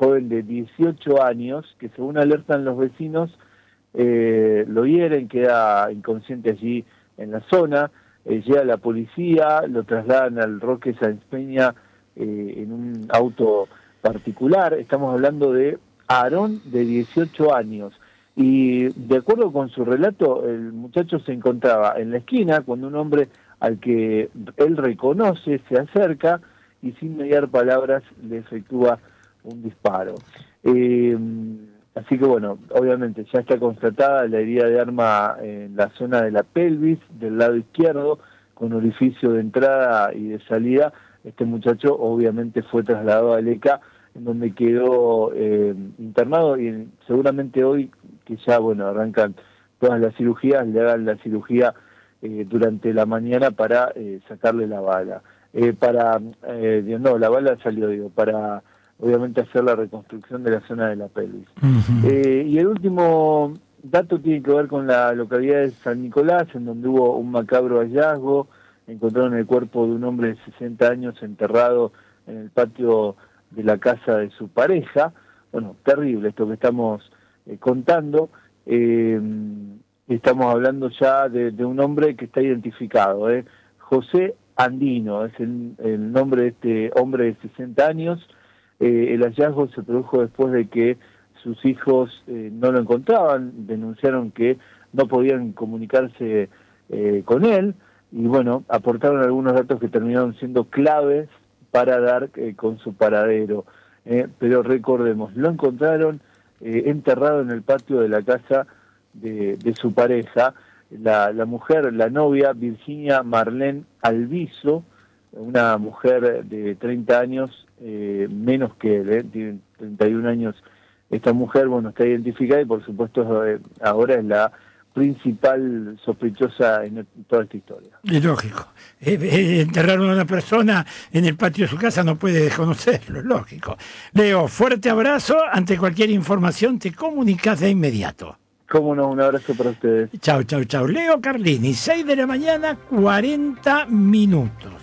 joven de 18 años, que según alertan los vecinos, lo hieren, queda inconsciente allí en la zona. Llega la policía, lo trasladan al Roque Sáenz Peña en un auto particular. Estamos hablando de Aarón, de 18 años. Y de acuerdo con su relato, el muchacho se encontraba en la esquina cuando un hombre al que él reconoce se acerca y sin mediar palabras le efectúa un disparo. Así que bueno, obviamente ya está constatada la herida de arma en la zona de la pelvis, del lado izquierdo, con orificio de entrada y de salida. Este muchacho obviamente fue trasladado al ECA, en donde quedó internado, y seguramente hoy, que ya bueno arrancan todas las cirugías, le hagan la cirugía durante la mañana para sacarle la bala. La bala salió, para obviamente hacer la reconstrucción de la zona de la pelvis. Uh-huh. Y el último dato tiene que ver con la localidad de San Nicolás, en donde hubo un macabro hallazgo. Encontraron el cuerpo de un hombre de 60 años enterrado en el patio de la casa de su pareja. Bueno, terrible esto que estamos contando. Estamos hablando ya de un hombre que está identificado, José Andino, es el nombre de este hombre de 60 años. El hallazgo se produjo después de que sus hijos no lo encontraban, denunciaron que no podían comunicarse con él, y bueno, aportaron algunos datos que terminaron siendo claves para dar con su paradero. Pero recordemos, lo encontraron enterrado en el patio de la casa de su pareja, la mujer, la novia, Virginia Marlene Alviso, una mujer de 30 años, menos que él, tiene 31 años esta mujer. Bueno, está identificada y por supuesto ahora es la principal sospechosa en toda esta historia. Es lógico. Enterraron a una persona en el patio de su casa, no puede desconocerlo, es lógico. Leo, fuerte abrazo. Ante cualquier información te comunicas de inmediato. Cómo no, un abrazo para ustedes. Chau, chau, chau. Leo Carlini, 6 de la mañana, 40 minutos.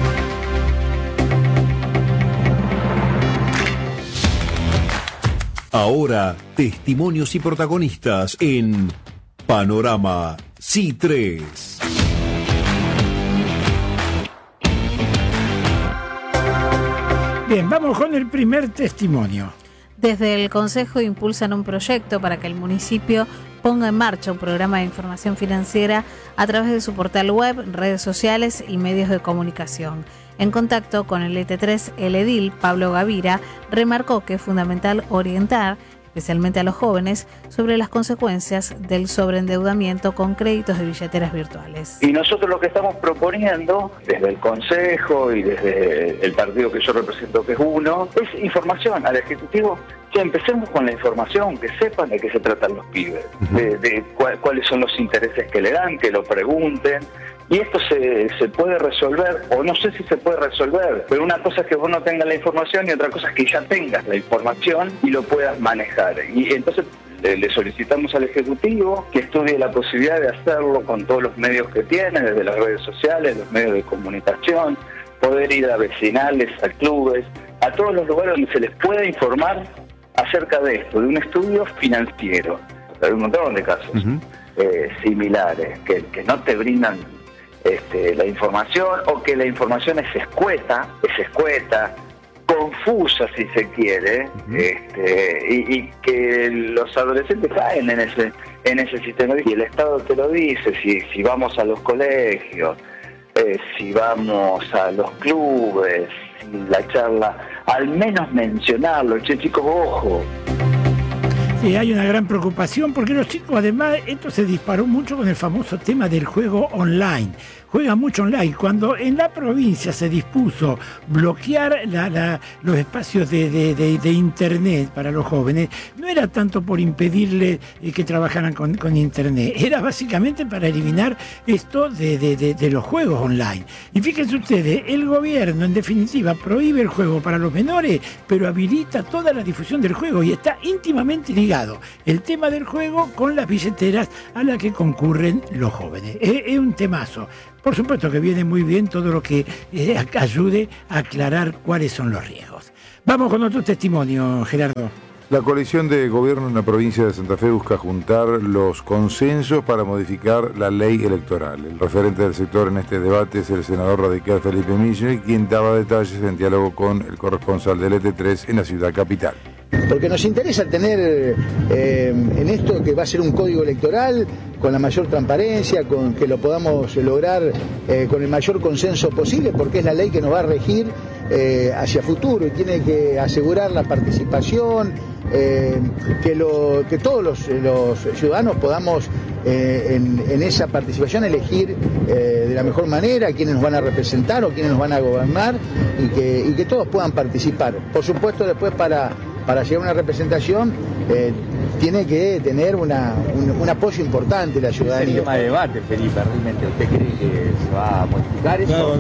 Ahora, testimonios y protagonistas en Panorama C3. Bien, vamos con el primer testimonio. Desde el Consejo impulsan un proyecto para que el municipio ponga en marcha un programa de información financiera a través de su portal web, redes sociales y medios de comunicación. En contacto con el ET3, el edil Pablo Gavira remarcó que es fundamental orientar, especialmente a los jóvenes, sobre las consecuencias del sobreendeudamiento con créditos de billeteras virtuales. Y nosotros lo que estamos proponiendo, desde el Consejo y desde el partido que yo represento, que es UNO, es información al Ejecutivo. Que empecemos con la información, que sepan de qué se tratan los pibes, de cuáles son los intereses que le dan, que lo pregunten. Y esto se puede resolver, o no sé si se puede resolver, pero una cosa es que vos no tengas la información y otra cosa es que ya tengas la información y lo puedas manejar. Y entonces le solicitamos al Ejecutivo que estudie la posibilidad de hacerlo con todos los medios que tiene, desde las redes sociales, los medios de comunicación, poder ir a vecinales, a clubes, a todos los lugares donde se les pueda informar acerca de esto, de un estudio financiero. Hay un montón de casos similares que no te brindan la información, o que la información es escueta, confusa si se quiere, y que los adolescentes caen en ese sistema. Y el Estado te lo dice, si vamos a los colegios, si vamos a los clubes, si la charla, al menos mencionarlo, chicos, ojo. Sí, hay una gran preocupación porque los chicos, además, esto se disparó mucho con el famoso tema del juego online. Juegan mucho online. Cuando en la provincia se dispuso bloquear los espacios de internet para los jóvenes, no era tanto por impedirle que trabajaran con internet, era básicamente para eliminar esto de los juegos online. Y fíjense ustedes, el gobierno en definitiva prohíbe el juego para los menores, pero habilita toda la difusión del juego, y está íntimamente ligado el tema del juego con las billeteras a las que concurren los jóvenes. Es un temazo. Por supuesto que viene muy bien todo lo que ayude a aclarar cuáles son los riesgos. Vamos con otro testimonio, Gerardo. La coalición de gobierno en la provincia de Santa Fe busca juntar los consensos para modificar la ley electoral. El referente del sector en este debate es el senador radical Felipe Mille, quien daba detalles en diálogo con el corresponsal del ET3 en la ciudad capital. Porque nos interesa tener en esto que va a ser un código electoral con la mayor transparencia, con que lo podamos lograr con el mayor consenso posible, porque es la ley que nos va a regir hacia futuro y tiene que asegurar la participación, que todos los ciudadanos podamos en esa participación elegir de la mejor manera quiénes nos van a representar o quiénes nos van a gobernar y que todos puedan participar. Por supuesto, después para llegar a una representación tiene que tener un apoyo importante la ciudadanía. Es el tema de debate, Felipe, ¿realmente usted cree que se va a modificar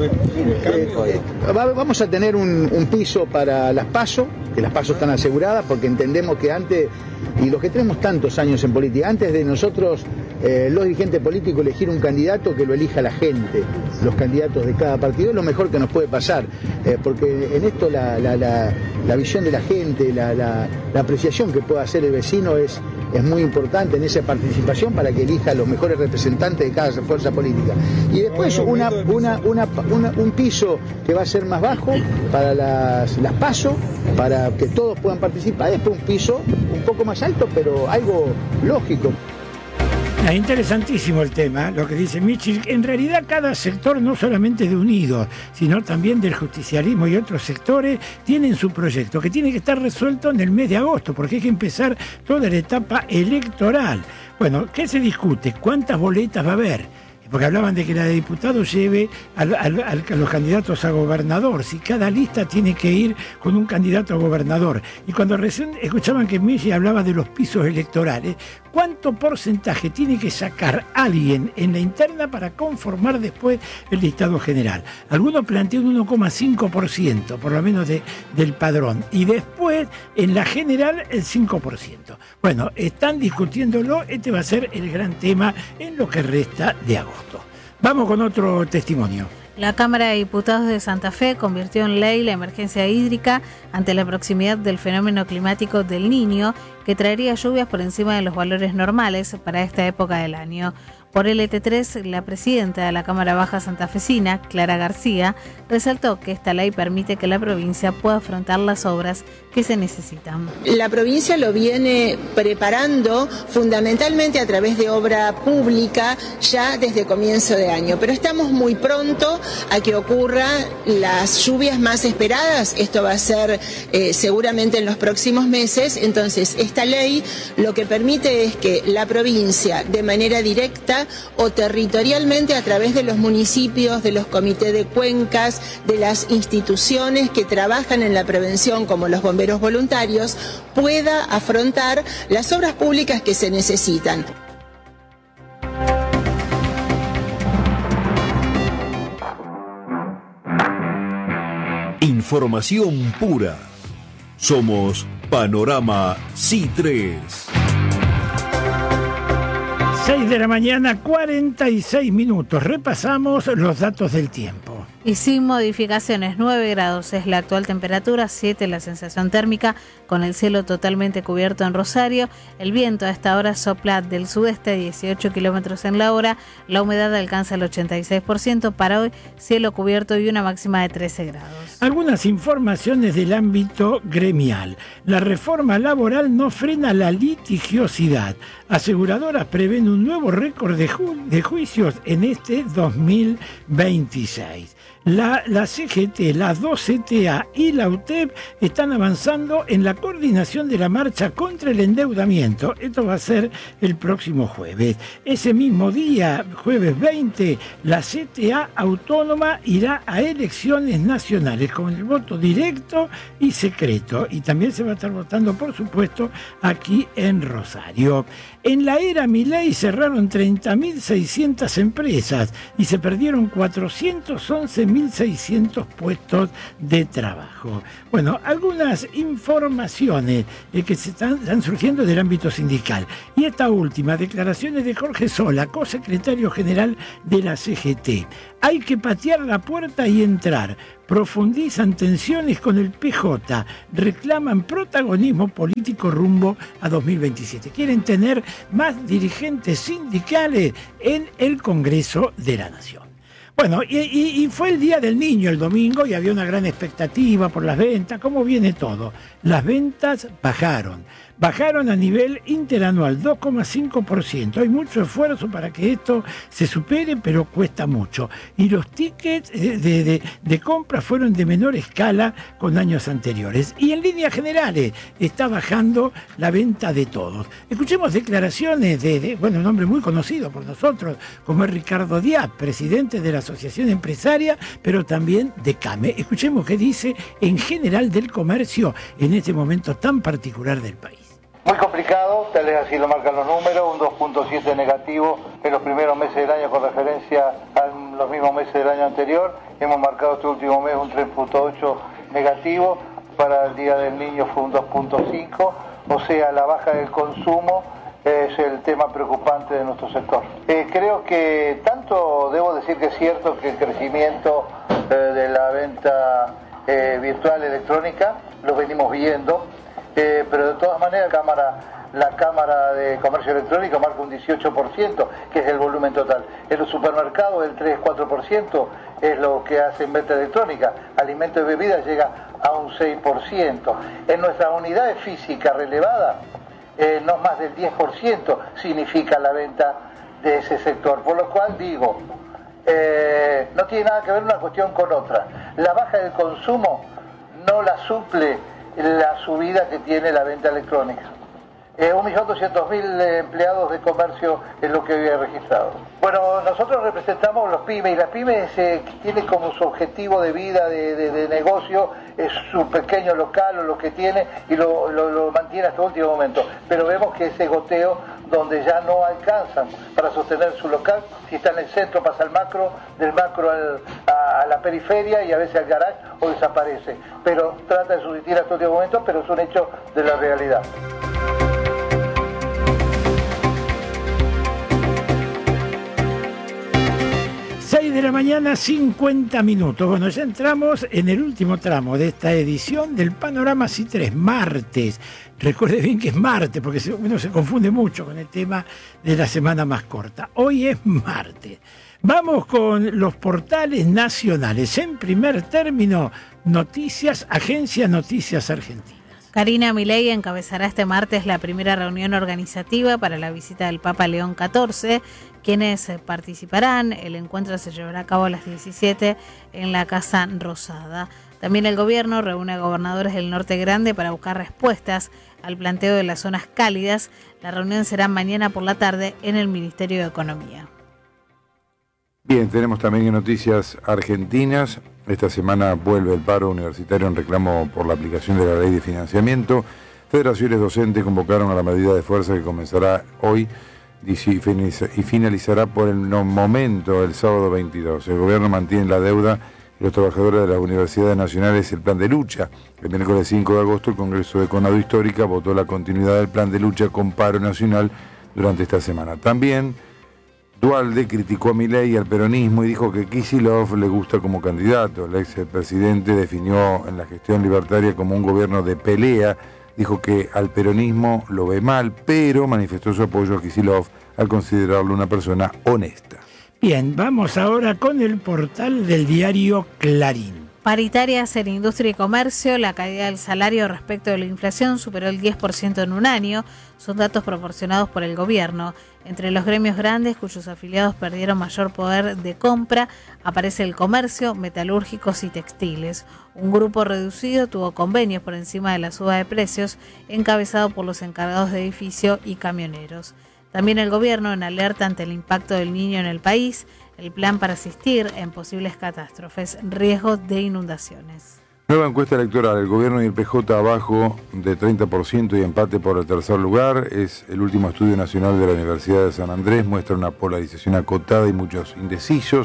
esto? Vamos a tener un piso para las PASO, que las PASO están aseguradas, porque entendemos que antes, y los que tenemos tantos años en política, antes de nosotros, los dirigentes políticos, elegir un candidato, que lo elija la gente, los candidatos de cada partido, es lo mejor que nos puede pasar, porque en esto la visión de la gente, la apreciación que pueda hacer el vecino es muy importante en esa participación para que elija los mejores representantes de cada fuerza política. Y después un piso que va a ser más bajo para las PASO, para que todos puedan participar. Después un piso un poco más alto, pero algo lógico. Es interesantísimo el tema, lo que dice Michel. En realidad cada sector, no solamente de Unidos, sino también del justicialismo y otros sectores, tienen su proyecto, que tiene que estar resuelto en el mes de agosto, porque hay que empezar toda la etapa electoral. Bueno, ¿qué se discute? ¿Cuántas boletas va a haber? Porque hablaban de que la de diputados lleve a los candidatos a gobernador, si cada lista tiene que ir con un candidato a gobernador. Y cuando recién escuchaban que Messi hablaba de los pisos electorales, ¿cuánto porcentaje tiene que sacar alguien en la interna para conformar después el listado general? Algunos plantean un 1,5%, por lo menos del padrón, y después en la general el 5%. Bueno, están discutiéndolo, este va a ser el gran tema en lo que resta de agosto. Vamos con otro testimonio. La Cámara de Diputados de Santa Fe convirtió en ley la emergencia hídrica ante la proximidad del fenómeno climático del Niño, que traería lluvias por encima de los valores normales para esta época del año. Por el ET3, la presidenta de la Cámara Baja Santafesina, Clara García, resaltó que esta ley permite que la provincia pueda afrontar las obras que se necesitan. La provincia lo viene preparando fundamentalmente a través de obra pública ya desde comienzo de año, pero estamos muy pronto a que ocurran las lluvias más esperadas. Esto va a ser seguramente en los próximos meses. Entonces, esta ley lo que permite es que la provincia, de manera directa o territorialmente, a través de los municipios, de los comités de cuencas, de las instituciones que trabajan en la prevención, como los bomberos voluntarios, pueda afrontar las obras públicas que se necesitan. Información pura. Somos Panorama C3. 6 de la mañana, 46 minutos. Repasamos los datos del tiempo. Y sin modificaciones, 9 grados es la actual temperatura, 7 la sensación térmica, con el cielo totalmente cubierto en Rosario. El viento a esta hora sopla del sudeste a 18 kilómetros en la hora. La humedad alcanza el 86%. Para hoy, cielo cubierto y una máxima de 13 grados. Algunas informaciones del ámbito gremial. La reforma laboral no frena la litigiosidad. Aseguradoras prevén un nuevo récord de juicios en este 2026. La CGT, la 2CTA y la UTEP están avanzando en la coordinación de la marcha contra el endeudamiento. Esto va a ser el próximo jueves. Ese mismo día, jueves 20, la CTA autónoma irá a elecciones nacionales con el voto directo y secreto. Y también se va a estar votando, por supuesto, aquí en Rosario. En la era Milei cerraron 30.600 empresas y se perdieron 411 4.600 de trabajo. Bueno, algunas informaciones que se están surgiendo del ámbito sindical. Y esta última, declaraciones de Jorge Sola, co-secretario general de la CGT. Hay que patear la puerta y entrar. Profundizan tensiones con el PJ. Reclaman protagonismo político rumbo a 2027. Quieren tener más dirigentes sindicales en el Congreso de la Nación. Bueno, y fue el Día del Niño el domingo y había una gran expectativa por las ventas. ¿Cómo viene todo? Las ventas bajaron a nivel interanual 2,5%. Hay mucho esfuerzo para que esto se supere, pero cuesta mucho. Y los tickets de compra fueron de menor escala con años anteriores. Y en líneas generales está bajando la venta de todos. Escuchemos declaraciones de un hombre muy conocido por nosotros, como es Ricardo Díaz, presidente de la Asociación Empresaria, pero también de CAME. Escuchemos qué dice en general del comercio en este momento tan particular del país. Muy complicado, tal vez así lo marcan los números, un 2.7 negativo en los primeros meses del año con referencia a los mismos meses del año anterior. Hemos marcado este último mes un 3.8 negativo, para el Día del Niño fue un 2.5, o sea, la baja del consumo es el tema preocupante de nuestro sector. Creo que tanto debo decir que es cierto que el crecimiento de la venta virtual electrónica lo venimos viendo, pero de todas maneras la Cámara de Comercio Electrónico marca un 18%, que es el volumen total. En los supermercados el 3-4% es lo que hace en venta electrónica. Alimentos y bebidas llega a un 6%. En nuestras unidades físicas relevadas, no más del 10% significa la venta de ese sector. Por lo cual digo, no tiene nada que ver una cuestión con otra. La baja del consumo no la suple la subida que tiene la venta electrónica. 1.200.000 empleados de comercio es lo que había registrado. Bueno, nosotros representamos los pymes y las pymes tienen como su objetivo de vida, de negocio, es su pequeño local o lo que tiene y lo mantiene hasta el último momento. Pero vemos que ese goteo donde ya no alcanzan para sostener su local, si está en el centro pasa al macro, del macro a la periferia y a veces al garage o desaparece. Pero trata de subsistir hasta el último momento, pero es un hecho de la realidad. 6 de la mañana, 50 minutos. Bueno, ya entramos en el último tramo de esta edición del Panorama C3, martes. Recuerde bien que es martes, porque uno se confunde mucho con el tema de la semana más corta. Hoy es martes. Vamos con los portales nacionales. En primer término, noticias, Agencia Noticias Argentinas. Karina Milei encabezará este martes la primera reunión organizativa para la visita del Papa León XIV. Quienes participarán, el encuentro se llevará a cabo a las 17 en la Casa Rosada. También el gobierno reúne a gobernadores del Norte Grande para buscar respuestas al planteo de las zonas cálidas. La reunión será mañana por la tarde en el Ministerio de Economía. Bien, tenemos también noticias argentinas. Esta semana vuelve el paro universitario en reclamo por la aplicación de la ley de financiamiento. Federaciones docentes convocaron a la medida de fuerza que comenzará hoy y finalizará por el momento el sábado 22. El gobierno mantiene la deuda y los trabajadores de las universidades nacionales el plan de lucha. El miércoles 5 de agosto el Congreso de Conado Histórica votó la continuidad del plan de lucha con paro nacional durante esta semana. También Duhalde criticó a Milei y al peronismo y dijo que Kicillof le gusta como candidato. El expresidente definió en la gestión libertaria como un gobierno de pelea. Dijo que al peronismo lo ve mal, pero manifestó su apoyo a Kicillof al considerarlo una persona honesta. Bien, vamos ahora con el portal del diario Clarín. Paritarias en industria y comercio, la caída del salario respecto de la inflación superó el 10% en un año. Son datos proporcionados por el gobierno. Entre los gremios grandes cuyos afiliados perdieron mayor poder de compra, aparece el comercio, metalúrgicos y textiles. Un grupo reducido tuvo convenios por encima de la suba de precios, encabezado por los encargados de edificio y camioneros. También el gobierno en alerta ante el impacto del niño en el país, el plan para asistir en posibles catástrofes, riesgos de inundaciones. Nueva encuesta electoral, el gobierno y el PJ abajo de 30% y empate por el tercer lugar. Es el último estudio nacional de la Universidad de San Andrés, muestra una polarización acotada y muchos indecisos.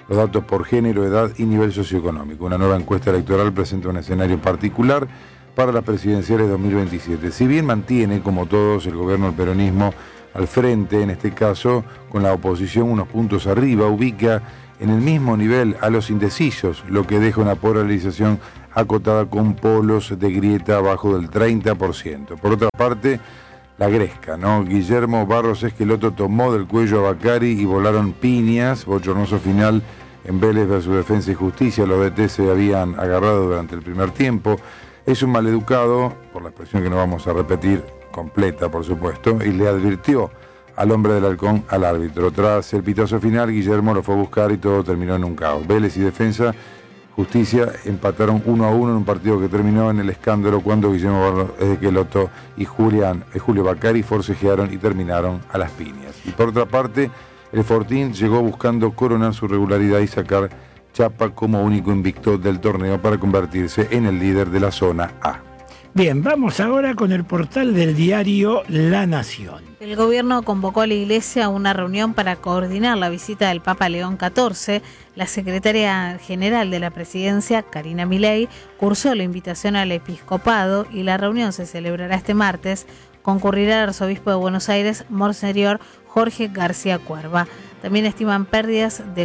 los datos por género, edad y nivel socioeconómico. Una nueva encuesta electoral presenta un escenario particular para las presidenciales 2027. Si bien mantiene, como todos, el gobierno del peronismo al frente, en este caso con la oposición unos puntos arriba, ubica en el mismo nivel a los indecisos, lo que deja una polarización acotada con polos de grieta abajo del 30%. Por otra parte, la gresca, ¿no? Guillermo Barros Esqueloto tomó del cuello a Bacari y volaron piñas, bochornoso final en Vélez versus Defensa y Justicia. Los DT se habían agarrado durante el primer tiempo. Es un maleducado, por la expresión que no vamos a repetir, completa por supuesto, y le advirtió al hombre del halcón al árbitro. Tras el pitazo final, Guillermo lo fue a buscar y todo terminó en un caos. Vélez y Defensa Justicia empataron 1-1 en un partido que terminó en el escándalo cuando Guillermo Barros Esqueloto y Julio Bacari forcejearon y terminaron a las piñas. Y por otra parte, el Fortín llegó buscando coronar su regularidad y sacar chapa como único invicto del torneo para convertirse en el líder de la zona A. Bien, vamos ahora con el portal del diario La Nación. El gobierno convocó a la Iglesia a una reunión para coordinar la visita del Papa León XIV. La secretaria general de la presidencia, Karina Milei, cursó la invitación al episcopado y la reunión se celebrará este martes. Concurrirá el arzobispo de Buenos Aires, Monseñor Jorge García Cuerva. También estiman pérdidas de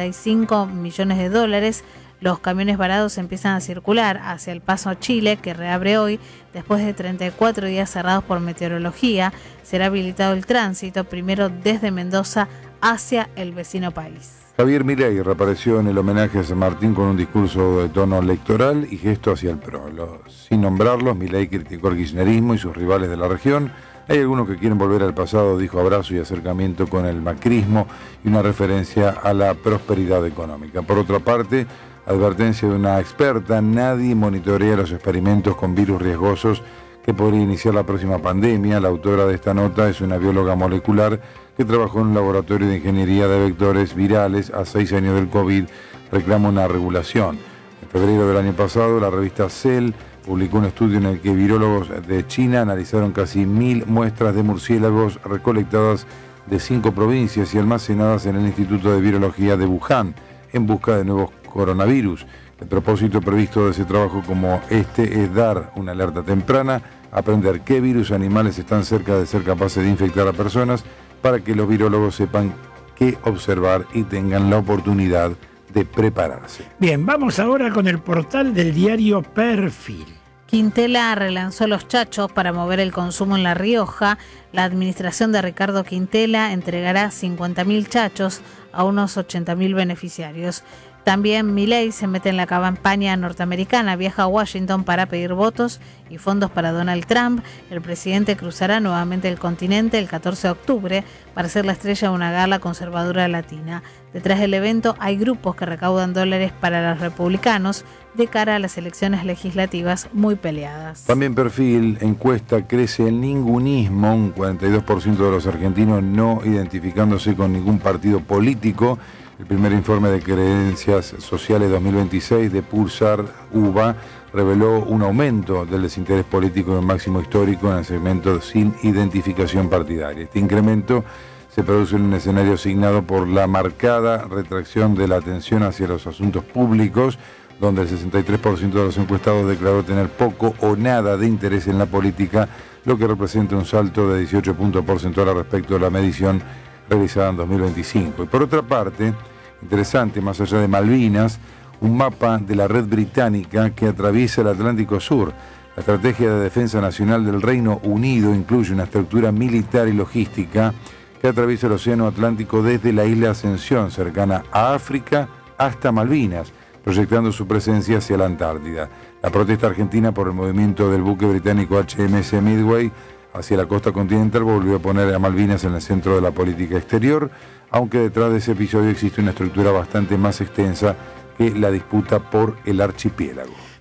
$45 millones. Los camiones varados empiezan a circular hacia el Paso a Chile, que reabre hoy, después de 34 días cerrados por meteorología. Será habilitado el tránsito, primero desde Mendoza hacia el vecino país. Javier Milei reapareció en el homenaje a San Martín con un discurso de tono electoral y gesto hacia el PRO. Sin nombrarlos, Milei criticó el kirchnerismo y sus rivales de la región. Hay algunos que quieren volver al pasado, dijo abrazo y acercamiento con el macrismo y una referencia a la prosperidad económica. Por otra parte, advertencia de una experta, nadie monitorea los experimentos con virus riesgosos que podría iniciar la próxima pandemia. La autora de esta nota es una bióloga molecular que trabajó en un laboratorio de ingeniería de vectores virales a 6 años del COVID, reclama una regulación. En febrero del año pasado, la revista Cell publicó un estudio en el que virólogos de China analizaron casi 1000 muestras de murciélagos recolectadas de 5 provincias y almacenadas en el Instituto de Virología de Wuhan en busca de nuevos coronavirus. El propósito previsto de ese trabajo como este es dar una alerta temprana, aprender qué virus animales están cerca de ser capaces de infectar a personas para que los virólogos sepan qué observar y tengan la oportunidad de prepararse. Bien, vamos ahora con el portal del diario Perfil. Quintela relanzó los chachos para mover el consumo en La Rioja. La administración de Ricardo Quintela entregará 50.000 chachos a unos 80.000 beneficiarios. También Milei se mete en la campaña norteamericana, viaja a Washington para pedir votos y fondos para Donald Trump. El presidente cruzará nuevamente el continente el 14 de octubre para ser la estrella de una gala conservadora latina. Detrás del evento hay grupos que recaudan dólares para los republicanos de cara a las elecciones legislativas muy peleadas. También Perfil, encuesta, crece el ningunismo, un 42% de los argentinos no identificándose con ningún partido político. El primer informe de creencias sociales 2026 de Pulsar UBA reveló un aumento del desinterés político en el máximo histórico en el segmento sin identificación partidaria. Este incremento se produce en un escenario asignado por la marcada retracción de la atención hacia los asuntos públicos, donde el 63% de los encuestados declaró tener poco o nada de interés en la política, lo que representa un salto de 18 puntos porcentuales respecto a la medición realizada en 2025. Y por otra parte, interesante, más allá de Malvinas, un mapa de la red británica que atraviesa el Atlántico Sur. La estrategia de defensa nacional del Reino Unido incluye una estructura militar y logística que atraviesa el Océano Atlántico desde la isla Ascensión, cercana a África, hasta Malvinas, proyectando su presencia hacia la Antártida. La protesta argentina por el movimiento del buque británico HMS Midway hacia la costa continental volvió a poner a Malvinas en el centro de la política exterior, aunque detrás de ese episodio existe una estructura bastante más extensa que la disputa por el archipiélago.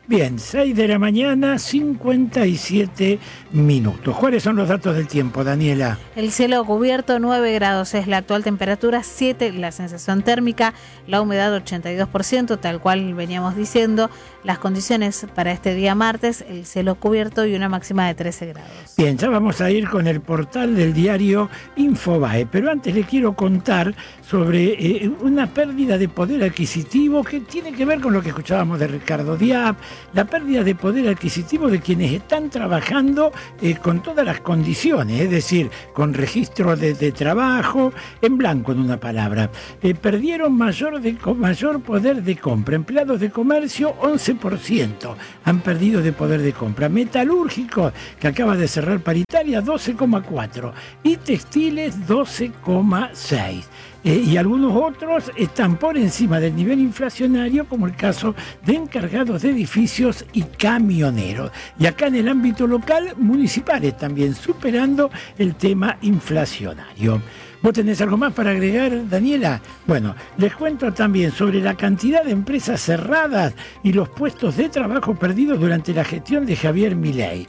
Bien, 6 de la mañana, 57 minutos. ¿Cuáles son los datos del tiempo, Daniela? El cielo cubierto, 9 grados es la actual temperatura, 7 la sensación térmica, la humedad 82%, tal cual veníamos diciendo. Las condiciones para este día martes, el cielo cubierto y una máxima de 13 grados. Bien, ya vamos a ir con el portal del diario Infobae, pero antes le quiero contar sobre una pérdida de poder adquisitivo que tiene que ver con lo que escuchábamos de Ricardo Diab, la pérdida de poder adquisitivo de quienes están trabajando con todas las condiciones, es decir, con registro de trabajo, en blanco en una palabra. Perdieron mayor poder de compra. Empleados de comercio, 11% han perdido de poder de compra. Metalúrgicos, que acaba de cerrar paritaria, 12,4%. Y textiles, 12,6%. Y algunos otros están por encima del nivel inflacionario, como el caso de encargados de edificios y camioneros. Y acá en el ámbito local, municipales también, superando el tema inflacionario. ¿Vos tenés algo más para agregar, Daniela? Bueno, les cuento también sobre la cantidad de empresas cerradas y los puestos de trabajo perdidos durante la gestión de Javier Milei.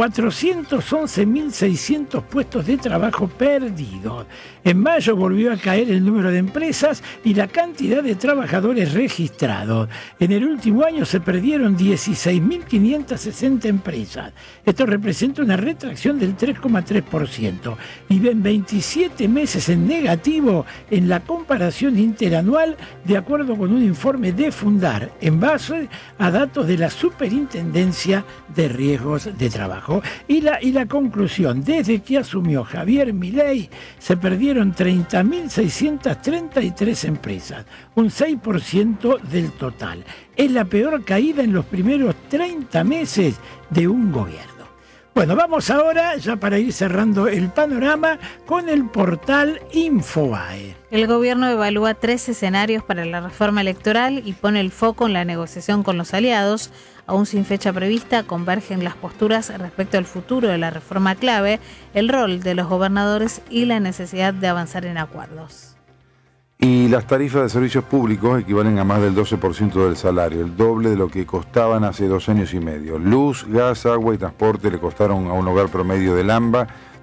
411.600 puestos de trabajo perdidos. En mayo volvió a caer el número de empresas y la cantidad de trabajadores registrados. En el último año se perdieron 16.560 empresas. Esto representa una retracción del 3,3%. Y ven 27 meses en negativo en la comparación interanual, de acuerdo con un informe de Fundar, en base a datos de la Superintendencia de Riesgos de Trabajo. Y la conclusión, desde que asumió Javier Milei, se perdieron 30.633 empresas, un 6% del total. Es la peor caída en los primeros 30 meses de un gobierno. Bueno, vamos ahora, ya para ir cerrando el panorama, con el portal Infobae. El gobierno evalúa 3 escenarios para la reforma electoral y pone el foco en la negociación con los aliados. Aún sin fecha prevista, convergen las posturas respecto al futuro de la reforma clave, el rol de los gobernadores y la necesidad de avanzar en acuerdos. Y las tarifas de servicios públicos equivalen a más del 12% del salario, el doble de lo que costaban hace 2 años y medio. Luz, gas, agua y transporte le costaron a un hogar promedio del AMBA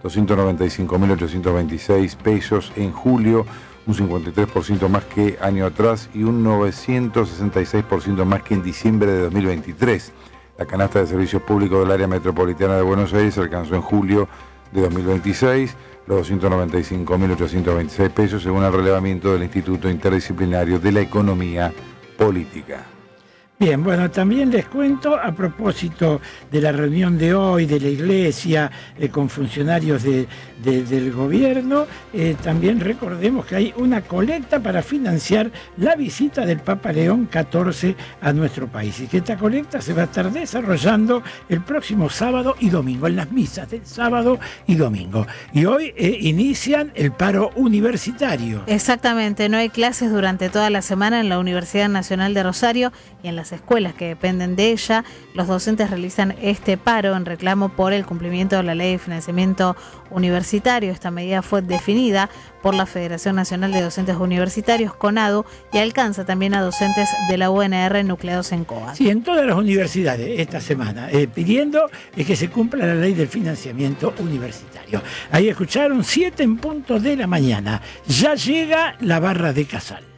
295.826 pesos en julio, un 53% más que año atrás y un 966% más que en diciembre de 2023. La canasta de servicios públicos del área metropolitana de Buenos Aires alcanzó en julio de 2026 los 295.826 pesos según el relevamiento del Instituto Interdisciplinario de la Economía Política. Bien, bueno, también les cuento a propósito de la reunión de hoy de la Iglesia con funcionarios del gobierno, también recordemos que hay una colecta para financiar la visita del Papa León XIV a nuestro país y que esta colecta se va a estar desarrollando el próximo sábado y domingo, en las misas del sábado y domingo. Y hoy inician el paro universitario. Exactamente, no hay clases durante toda la semana en la Universidad Nacional de Rosario y en las escuelas que dependen de ella. Los docentes realizan este paro en reclamo por el cumplimiento de la Ley de Financiamiento Universitario. Esta medida fue definida por la Federación Nacional de Docentes Universitarios, CONADU, y alcanza también a docentes de la UNR nucleados en COA. Sí, en todas las universidades esta semana, pidiendo que se cumpla la Ley del Financiamiento Universitario. Ahí escucharon 7 en punto de la mañana. Ya llega la barra de Casal.